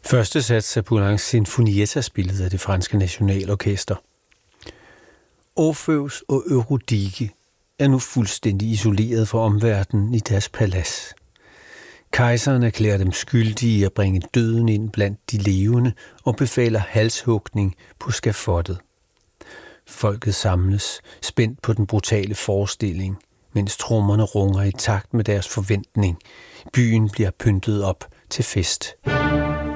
Første sats af Poulencs Sinfonietta spillet af det franske nationalorkester. Orfeus og Eurydike er nu fuldstændig isoleret fra omverdenen i deres palads. Kejseren erklærer dem skyldige i at bringe døden ind blandt de levende og befaler halshugning på skafottet. Folket samles, spændt på den brutale forestilling, mens trommerne runger i takt med deres forventning. Byen bliver pyntet op til fest.